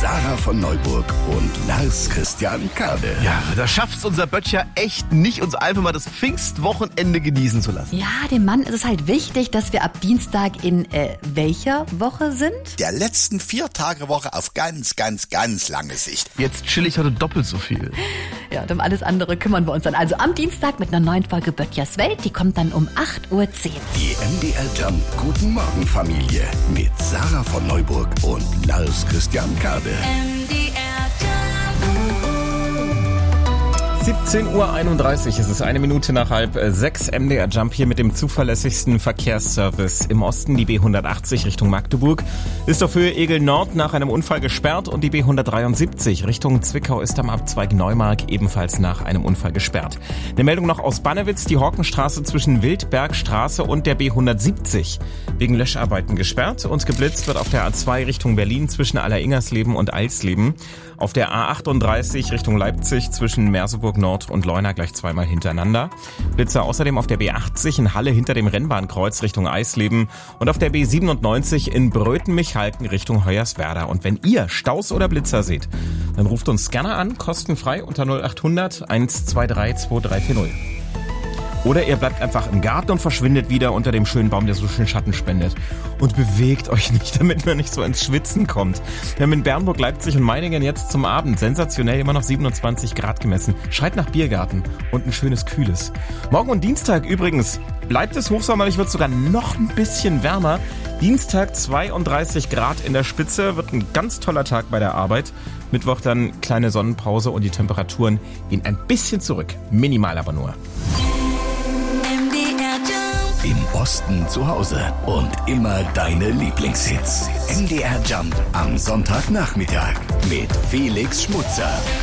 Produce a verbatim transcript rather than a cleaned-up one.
Sarah von Neuburg und Lars Christian Kade. Ja, da schafft's unser Böttcher echt nicht, uns einfach mal das Pfingstwochenende genießen zu lassen. Ja, dem Mann ist es halt wichtig, dass wir ab Dienstag in äh, welcher Woche sind? Der letzten vier Tage Woche auf ganz, ganz, ganz lange Sicht. Jetzt chill ich heute doppelt so viel. Ja, und um alles andere kümmern wir uns dann. Also am Dienstag mit einer neuen Folge Böttchers Welt. Die kommt dann um acht Uhr zehn. Die M D R Jump Guten Morgen Familie mit Sarah von Neuburg und Lars Christian Kade. siebzehn Uhr einunddreißig, es ist eine Minute nach halb sechs. M D R Jump hier mit dem zuverlässigsten Verkehrsservice. Im Osten die B hundertachtzig Richtung Magdeburg ist auf Höhe Egel Nord nach einem Unfall gesperrt und die B hundertdreiundsiebzig Richtung Zwickau ist am Abzweig Neumark ebenfalls nach einem Unfall gesperrt. Eine Meldung noch aus Bannewitz, die Horkenstraße zwischen Wildbergstraße und der B hundertsiebzig wegen Löscharbeiten gesperrt und geblitzt wird auf der A zwei Richtung Berlin zwischen Alleringersleben und Eilsleben. Auf der A achtunddreißig Richtung Leipzig zwischen Merseburg Nord und Leuna gleich zweimal hintereinander. Blitzer außerdem auf der B achtzig in Halle hinter dem Rennbahnkreuz Richtung Eisleben und auf der B siebenundneunzig in Bröten-Michalken Richtung Hoyerswerda. Und wenn ihr Staus oder Blitzer seht, dann ruft uns gerne an, kostenfrei unter null achthundert eins zwei drei zwei drei vier null. Oder ihr bleibt einfach im Garten und verschwindet wieder unter dem schönen Baum, der so schön Schatten spendet. Und bewegt euch nicht, damit man nicht so ins Schwitzen kommt. Wir haben in Bernburg, Leipzig und Meiningen jetzt zum Abend sensationell immer noch siebenundzwanzig Grad gemessen. Schreit nach Biergarten und ein schönes Kühles. Morgen und Dienstag übrigens bleibt es hochsommerlich, wird sogar noch ein bisschen wärmer. Dienstag zweiunddreißig Grad in der Spitze, wird ein ganz toller Tag bei der Arbeit. Mittwoch dann kleine Sonnenpause und die Temperaturen gehen ein bisschen zurück. Minimal aber nur. Im Osten zu Hause und immer deine Lieblingshits. M D R Jump am Sonntagnachmittag mit Felix Schmutzer.